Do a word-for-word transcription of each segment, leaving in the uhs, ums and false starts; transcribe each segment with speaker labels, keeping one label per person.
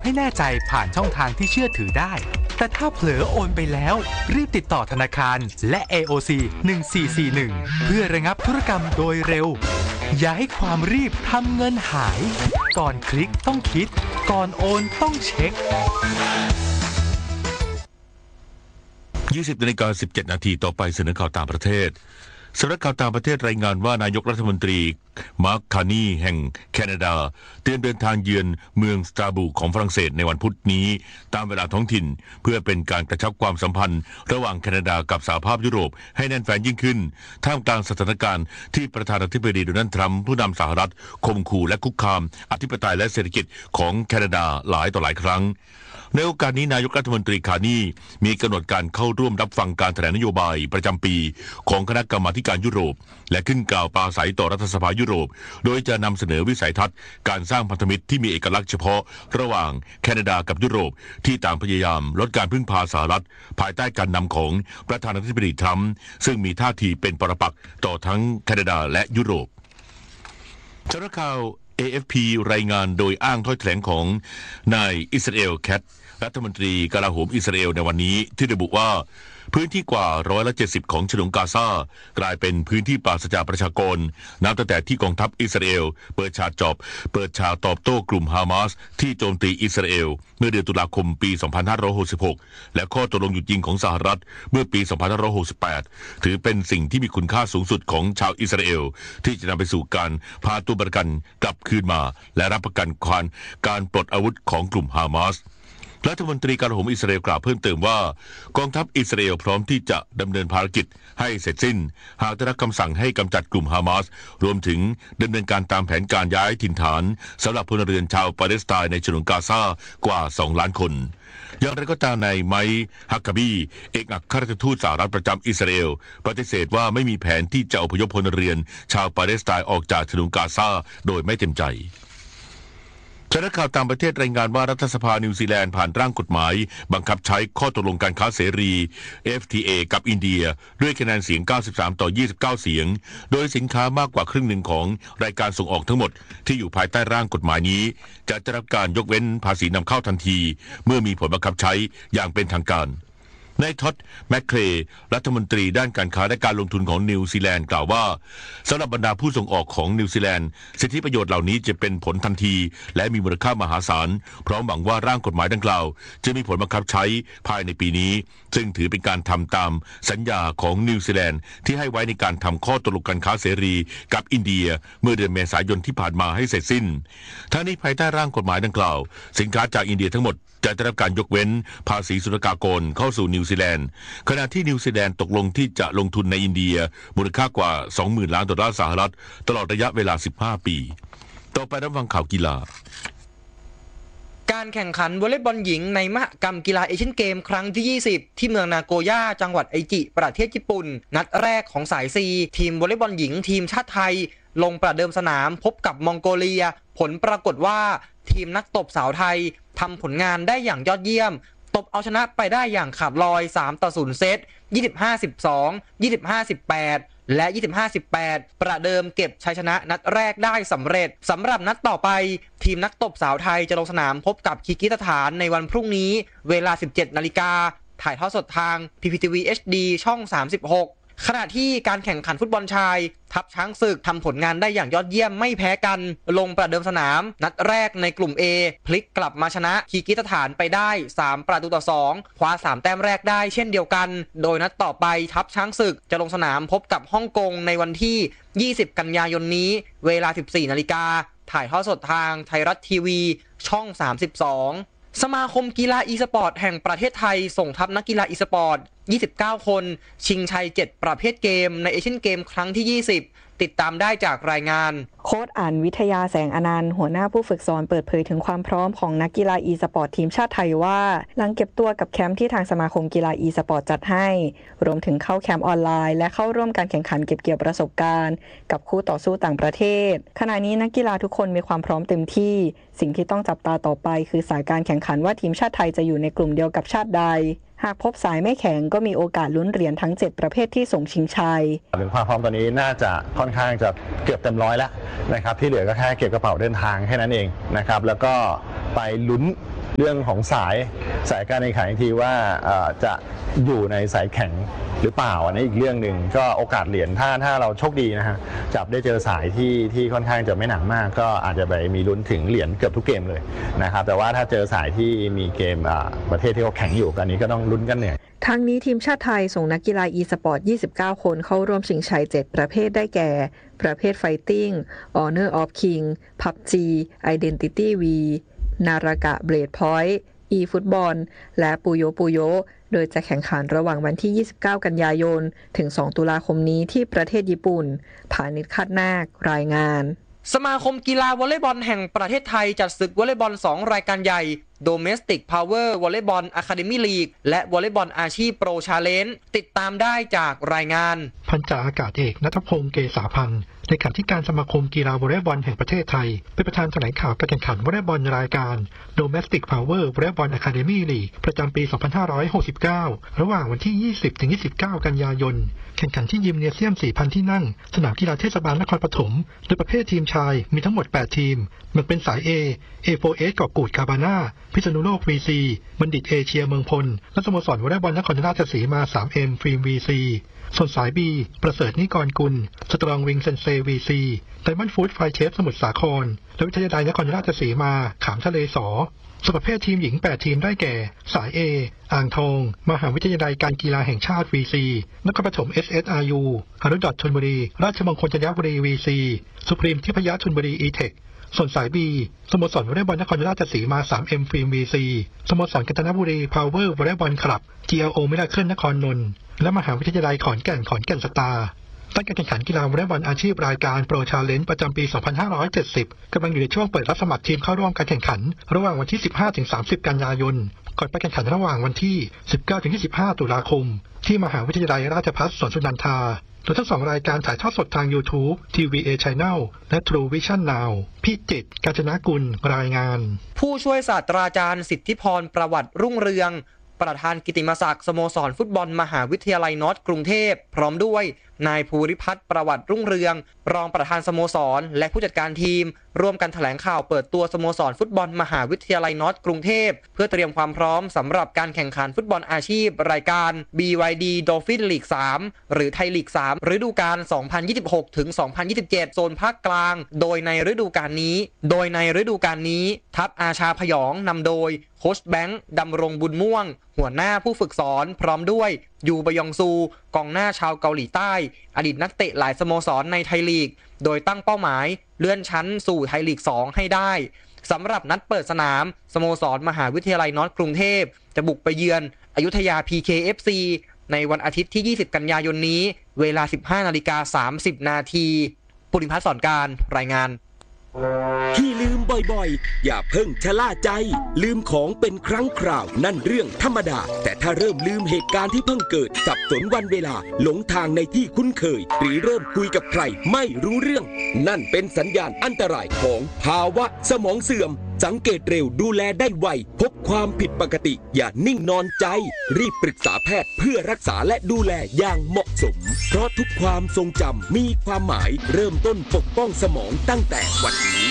Speaker 1: ให้แน่ใจผ่านช่องทางที่เชื่อถือได้แต่ถ้าเผลอโอนไปแล้วรีบติดต่อธนาคารและ เอ โอ ซี หนึ่งสี่สี่หนึ่งเพื่อระงับธุรกรรมโดยเร็วอย่าให้ความรีบทำเงินหายก่อนคลิกต้องคิดก่อนโอนต้องเช็ค
Speaker 2: ยี่สิบนาฬิกาสิบเจ็ดนาทีต่อไปเสนอข่าวต่างประเทศสำนักข่าวต่างประเทศรายงานว่านายกรัฐมนตรีมาร์ค คาร์นีแห่งแคนาดาเตรียมเดินทางเยือนเมืองสตราสบูร์ของฝรั่งเศสในวันพุธนี้ตามเวลาท้องถิ่นเพื่อเป็นการกระชับความสัมพันธ์ระหว่างแคนาดากับสหภาพยุโรปให้แน่นแฟ้นยิ่งขึ้นท่ามกลางสถานการณ์ที่ประธานาธิบดีโดนัลด์ทรัมป์ผู้นำสหรัฐข่มขู่และคุกคามอธิปไตยและเศรษฐกิจของแคนาดาหลายต่อหลายครั้งในโอกาสนี้นายกรัฐมนตรีคาร์นีมีกำหนดการเข้าร่วมรับฟังการแถลงนโยบายประจำปีของคณะกรรมาการยุโรปและขึ้นกล่าวปราศัยต่อรัฐสภายุโรปโดยจะนำเสนอวิสัยทัศน์การสร้างพันธมิตรที่มีเอกลักษณ์เฉพาะระหว่างแคนาดากับยุโรปที่ต่างพยายามลดการพึ่งพาสหรัฐภายใต้การนำของประธานาธิบดีทรัมป์ซึ่งมีท่าทีเป็นปรปักษ์ต่อทั้งแคนาดาและยุโรปสำนักข่าว เอ เอฟ พี รายงานโดยอ้างถ้อยแถลงของนายอิสราเอลแคทรัฐมนตรีกลาโหมอิสราเอลในวันนี้ที่ระบุว่าพื้นที่กว่าร้อยละเจ็ดสิบของฉนวนกาซากลายเป็นพื้นที่ปราศจากประชากรนับตั้งแต่ที่กองทัพอิสราเอลเปิดฉากจอบเปิดฉากตอบโต้กลุ่มฮามาสที่โจมตีอิสราเอลเมื่อเดือนตุลาคมปีสองพันห้าร้อยหกสิบหกและข้อตกลงหยุดยิงของสหรัฐเมื่อปีสองพันห้าร้อยหกสิบแปดถือเป็นสิ่งที่มีคุณค่าสูงสุดของชาวอิสราเอลที่จะนำไปสู่การพาตัวประกันกลับคืนมาและรับประกันความการปลดอาวุธของกลุ่มฮามาสรัฐมนตรีกลาโหมอิสราเอลกล่าวเพิ่มเติมว่ากองทัพอิสราเอลพร้อมที่จะดำเนินภารกิจให้เสร็จสิ้นหากได้รับคำสั่งให้กำจัดกลุ่มฮามาสรวมถึงดำเนินการตามแผนการย้ายถิ่นฐานสำหรับพลเรือนชาวปาเลสไตน์ในฉนวนกาซากว่าสองล้านคนอย่างไรก็ตามนายไมค์ฮักกาบีเอกอัครราชทูตสหรัฐประจำอิสราเอลปฏิเสธว่าไม่มีแผนที่จะอพยพพลเรือนชาวปาเลสไตน์ออกจากฉนวนกาซาโดยไม่เต็มใจสำนักข่าวต่างประเทศรายงานว่ารัฐสภานิวซีแลนด์ผ่านร่างกฎหมายบังคับใช้ข้อตกลงการค้าเสรี เอฟ ที เอ กับอินเดียด้วยคะแนนเสียงเก้าสิบสามต่อยี่สิบเก้าเสียงโดยสินค้ามากกว่าครึ่งหนึ่งของรายการส่งออกทั้งหมดที่อยู่ภายใต้ร่างกฎหมายนี้จะได้รับการยกเว้นภาษีนำเข้าทันทีเมื่อมีผลบังคับใช้อย่างเป็นทางการนายท็อดแมคเคลย์รัฐมนตรีด้านการค้าและการลงทุนของนิวซีแลนด์กล่าวว่าสำหรับบรรดาผู้ส่งออกของนิวซีแลนด์สิทธิประโยชน์เหล่านี้จะเป็นผลทันทีและมีมูลค่ามหาศาลพร้อมหวังว่าร่างกฎหมายดังกล่าวจะมีผลบังคับใช้ภายในปีนี้ซึ่งถือเป็นการทำตามสัญญาของนิวซีแลนด์ที่ให้ไว้ในการทำข้อตกลงการค้าเสรีกับอินเดียเมื่อเดือนเมษายนที่ผ่านมาให้เสร็จสิ้นทั้งนี้ภายใต้ร่างกฎหมายดังกล่าวสินค้าจากอินเดียทั้งหมดจะได้รับการยกเว้นภาษีศุลกากรเข้าสู่นิวซีแลนด์ขณะที่นิวซีแลนด์ตกลงที่จะลงทุนในอินเดียมูลค่ากว่า สองหมื่น ล้านดอลลาร์สหรัฐตลอดระยะเวลาสิบห้าปีต่อไปรับฟังข่าวกีฬา
Speaker 3: การแข่งขันวอลเลย์บอลหญิงในมหกรรมกีฬาเอเชียนเกมครั้งที่ยี่สิบที่เมืองนาโกย่าจังหวัดไอจิประเทศญี่ปุ่นนัดแรกของสาย ซี ทีมวอลเลย์บอลหญิงทีมชาติไทยลงประเดิมสนามพบกับมองโกเลียผลปรากฏว่าทีมนักตบสาวไทยทำผลงานได้อย่างยอดเยี่ยมตบเอาชนะไปได้อย่างขาดลอยสามต่อศูนย์เซต ยี่สิบห้า สิบสอง ยี่สิบห้า สิบแปด และ ยี่สิบห้า สิบแปด ประเดิมเก็บชัยชนะนัดแรกได้สำเร็จสำหรับนัดต่อไปทีมนักตบสาวไทยจะลงสนามพบกับคีร์กิสถานในวันพรุ่งนี้เวลา สิบเจ็ดนาฬิกาถ่ายทอดสดทาง พี พี ที วี เอช ดี ช่องสามสิบหกขณะที่การแข่งขันฟุตบอลชายทัพช้างศึกทำผลงานได้อย่างยอดเยี่ยมไม่แพ้กันลงประเดิมสนามนัดแรกในกลุ่ม A พลิกกลับมาชนะคีร์กิสถานไปได้สามประตูต่อสองคว้าสามแต้มแรกได้เช่นเดียวกันโดยนัดต่อไปทัพช้างศึกจะลงสนามพบกับฮ่องกงในวันที่ยี่สิบกันยายนนี้เวลา สิบสี่นาฬิกาถ่ายทอดสดทางไทยรัฐทีวีช่องสามสิบสองสมาคมกีฬาอีสปอร์ตแห่งประเทศไทยส่งทัพนักกีฬาอีสปอร์ตยี่สิบเก้าคนชิงชัยเจ็ดประเภทเกมในเอเชียนเกมครั้งที่ยี่สิบติดตามได้จากรายงาน
Speaker 4: โค้ชอ่านวิทยาแสงอนันต์หัวหน้าผู้ฝึกสอนเปิดเผยถึงความพร้อมของนักกีฬาอีสปอร์ตทีมชาติไทยว่าหลังเก็บตัวกับแคมป์ที่ทางสมาคมกีฬาอีสปอร์ตจัดให้รวมถึงเข้าแคมป์ออนไลน์และเข้าร่วมการแข่งขันเก็บเกี่ยวประสบการณ์กับคู่ต่อสู้ต่างประเทศขณะนี้นักกีฬาทุกคนมีความพร้อมเต็มที่สิ่งที่ต้องจับตาต่อไปคือสายการแข่งขันว่าทีมชาติไทยจะอยู่ในกลุ่มเดียวกับชาติใดหากพบสายไม่แข็งก็มีโอกาสลุ้นเหรียญทั้งเจ็ดประเภทที่ส่งชิงชัย
Speaker 5: ถึงความพร้อมตอนนี้น่าจะค่อนข้างจะเกือบเต็มร้อยแล้วนะครับที่เหลือก็แค่เก็บกระเป๋าเดินทางแค่นั้นเองนะครับแล้วก็ไปลุ้นเรื่องของสายสายการแข่งขันอีกทีว่าจะอยู่ในสายแข็งหรือเปล่าอันนี้อีกเรื่องหนึ่งก็โอกาสเหรียญถ้าถ้าเราโชคดีนะฮะจับได้เจอสายที่ที่ค่อนข้างจะไม่หนักมากก็อาจจะไปมีลุ้นถึงเหรียญเกือบทุกเกมเลยนะครับแต่ว่าถ้าเจอสายที่มีเกมประเทศที่เขาแข็งอยู่กันนี้ก็ต้องลุ้นกันเนี่ย
Speaker 4: ทั้งนี้ทีมชาติไทยส่งนักกีฬา e-sport ยี่สิบเก้า คนเข้าร่วมชิงชัยเจ็ดประเภทได้แก่ประเภท Fighting Honor of King พับจี Identity V นารากะ Blade Point e-football และปุโยปุโยโดยจะแข่งขันระหว่างวันที่ยี่สิบเก้ากันยายนถึงสองตุลาคมนี้ที่ประเทศญี่ปุ่นพาณิชย์คาดนาครายงาน
Speaker 3: สมาคมกีฬาวอลเลย์บอลแห่งประเทศไทยจัดศึกวอลเลย์บอลสองรายการใหญ่ Domestic Power Volleyball Academy League และวอลเลย์บอลอาชีพ Pro Challenge ติดตามได้จากรายงาน
Speaker 1: พันจ่าอากาศเอกณัฐพงษ์เกษาพันธ์เลขาธิการสมาคมกีฬาวอลเลย์บอลแห่งประเทศไทยเป็นประธานแถลงข่าวการแข่งขันวอลเลย์บอลรายการ Domestic Power Volleyball Academy League ประจำปี สองพันห้าร้อยหกสิบเก้า ระหว่างวันที่ ยี่สิบถึงยี่สิบเก้า กันยายนแข่งขันที่ยิมเนเซียม สี่พัน ที่นั่งสนามกีฬาเทศบาลนครปฐมโดยประเภททีมชายมีทั้งหมดแปดทีมแบ่งเป็นสาย A เอ โฟร์ เอส เกาะกูดคาบาน่าพิษณุโลก วี ซี บัณฑิตเอเชียเมืองพลและสโมสรวอลเลย์บอลนครราชสีมา ทรี เอ็ม ฟิล์ม วี ซี ส่วนสาย B ประเสริฐนิกรกุลสตรองวิงเซนเซ วี ซีไดมอนด์ฟู้ดไฟเชฟสมุทรสาครและวิทยาลัยนครราชสีมาขามทะเลสอส่วนประเภททีมหญิงแปดทีมได้แก่สาย A อ่างทองมหาวิทยาลัยการกีฬาแห่งชาติ วี ซี นครปฐม เอส เอส อาร์ ยู หฤดชลบุรีราชมงคลธัญบุรี วี ซี สุพรีมทิพยชลบุรี อี เทค ส่วนสาย B สโมสรวอลเลย์บอลนครราชสีมา ทรี เอ็ม ฟิล์ม วี ซี สโมสรกาญจนบุรีพาวเวอร์วอลเลย์บอลคลับ จี แอล โอ มิราเคิลนครนนท์และมหาวิทยาลัยขอนแก่นขอนแก่นสตาร์ตั้งการแข่งขันกีฬาวอลเลย์บอลอาชีพรายการ Pro Challenge ประจำปี สองพันห้าร้อยเจ็ดสิบ กำลังอยู่ในช่วงเปิดรับสมัครทีมเข้าร่วมการแข่งขันระหว่างวันที่ สิบห้าถึงสามสิบ กันยายนก่อนไปแข่งขันระหว่างวันที่ สิบเก้าถึงยี่สิบห้า ตุลาคมที่มหาวิทยาลัยราชภัฏสวนสุนันทาโดยทั้งสองรายการถ่ายทอดสดทาง YouTube ที วี เอ Channel และ True Vision Now พิจิตร กาญจนกุลรายงาน
Speaker 3: ผู้ช่วยศาสตราจารย์สิทธิพรประวัติรุ่งเรืองประธานกิตติมศักดิ์สโมสรฟุตบอลมหาวิทยาลัยนอร์ทกรุงเทพพร้อมด้วยนายภูริพัฒน์ประวัติรุ่งเรืองรองประธานสโมสรและผู้จัดการทีมร่วมกันแถลงข่าวเปิดตัวสโมสรฟุตบอลมหาวิทยาลัยนอร์ทกรุงเทพเพื่อเตรียมความพร้อมสำหรับการแข่งขันฟุตบอลอาชีพรายการ บี วาย ดี Dolphin League สามหรือไทยลีกสามฤดูกาล สองพันยี่สิบหกถึงสองพันยี่สิบเจ็ด โซนภาคกลางโดยในฤดูกาลนี้โดยในฤดูกาลนี้ทัพอาชาพยองนำโดยโค้ชแบงค์ดำรงบุญม่วงหัวหน้าผู้ฝึกสอนพร้อมด้วยยูบยองซูกองหน้าชาวเกาหลีใต้อดีตนักเตะหลายสโมสรในไทยลีกโดยตั้งเป้าหมายเลื่อนชั้นสู่ไทยลีกสองให้ได้สำหรับนัดเปิดสนามสโมสรมหาวิทยาลัยนอร์ทกรุงเทพจะบุกไปเยือนอยุธยา พี เค เอฟ ซี ในวันอาทิตย์ที่ยี่สิบกันยายนนี้เวลา สิบห้านาฬิกาสามสิบนาทีปุริพัฒน์สอนการรายงาน
Speaker 6: ที่ลืมบ่อยๆอย่าเพิ่งชะล่าใจลืมของเป็นครั้งคราวนั่นเรื่องธรรมดาแต่ถ้าเริ่มลืมเหตุการณ์ที่เพิ่งเกิดสับสนวันเวลาหลงทางในที่คุ้นเคยหรือเริ่มคุยกับใครไม่รู้เรื่องนั่นเป็นสัญญาณอันตรายของภาวะสมองเสื่อมสังเกตเร็วดูแลได้ไวพบความผิดปกติอย่านิ่งนอนใจรีบปรึกษาแพทย์เพื่อรักษาและดูแลอย่างเหมาะสมเพราะทุกความทรงจำมีความหมายเริ่มต้นปกป้องสมองตั้งแต่วันนี้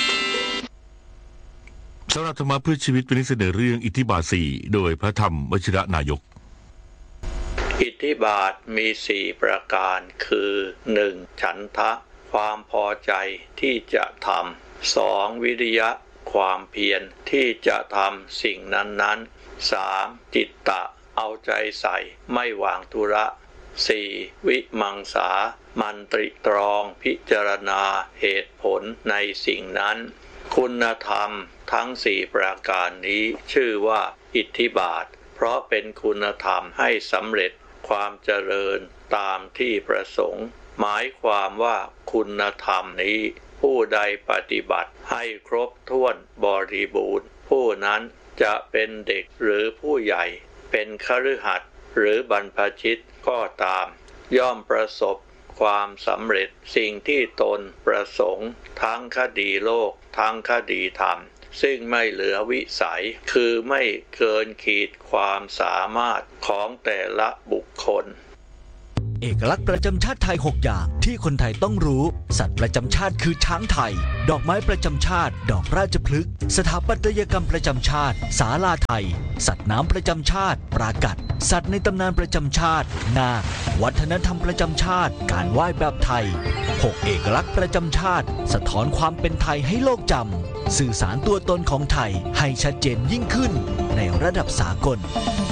Speaker 2: สำหรับธรรมะเพื่อชีวิตวันนี้เสนอเรื่องอิทธิบาทสี่โดยพระธรรมวชิรนายก
Speaker 7: อิทธิบาทมีสี่ประการคือหนึ่งฉันทะความพอใจที่จะทำสองวิริยะความเพียรที่จะทำสิ่งนั้นๆสามจิตตะเอาใจใส่ไม่วางธุระสี่วิมังสามันตริตรองพิจารณาเหตุผลในสิ่งนั้นคุณธรรมทั้งสี่ประการนี้ชื่อว่าอิทธิบาทเพราะเป็นคุณธรรมให้สำเร็จความเจริญตามที่ประสงค์หมายความว่าคุณธรรมนี้ผู้ใดปฏิบัติให้ครบถ้วนบริบูรณ์ผู้นั้นจะเป็นเด็กหรือผู้ใหญ่เป็นคฤหัสถ์หรือบรรพชิตก็ตามย่อมประสบความสำเร็จสิ่งที่ตนประสงค์ทั้งคดีโลกทั้งคดีธรรมซึ่งไม่เหลือวิสัยคือไม่เกินขีดความสามารถของแต่ละบุคคล
Speaker 8: เอกลักษณ์ประจำชาติไทยหกอย่างที่คนไทยต้องรู้สัตว์ประจำชาติคือช้างไทยดอกไม้ประจำชาติดอกราชพฤกษ์สถาปัตยกรรมประจำชาติศาลาไทยสัตว์น้ำประจำชาติปรากัดสัตว์ในตำนานประจำชาตินาควัฒนธรรมประจำชาติการไหว้แบบไทยหกเอกลักษณ์ประจำชาติสะท้อนความเป็นไทยให้โลกจำสื่อสารตัวตนของไทยให้ชัดเจนยิ่งขึ้นในระดับสากล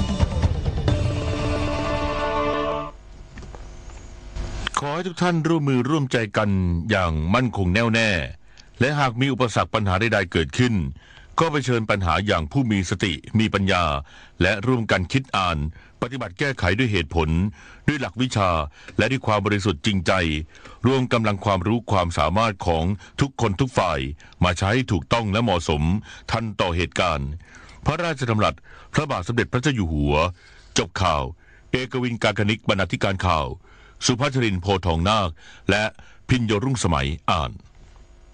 Speaker 2: ขอให้ทุกท่านร่วมมือร่วมใจกันอย่างมั่นคงแน่วแน่และหากมีอุปสรรคปัญหาใดๆเกิดขึ้นก็ไปเชิญปัญหาอย่างผู้มีสติมีปัญญาและร่วมกันคิดอ่านปฏิบัติแก้ไขด้วยเหตุผลด้วยหลักวิชาและด้วยความบริสุทธิ์จริงใจรวมกำลังความรู้ความสามารถของทุกคนทุกฝ่ายมาใช้ถูกต้องและเหมาะสมทันต่อเหตุการณ์พระราชดำรัสพระบาทสมเด็จพระเจ้าอยู่หัวจบข่าวเอกวินการกนิกบรรณาธิการข่าวสุภัชรินทร์โพธิ์ทองนาคและพิญโยรุ่งสมัยอ่าน